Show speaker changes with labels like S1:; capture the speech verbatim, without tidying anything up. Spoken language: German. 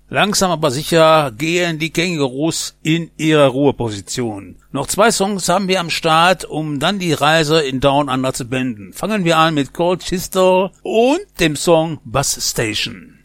S1: Langsam aber sicher gehen die Kängurus in ihre Ruheposition. Noch zwei Songs haben wir am Start, um dann die Reise in Down Under zu beenden. Fangen wir an mit Cold Chistor und dem Song Bus Station.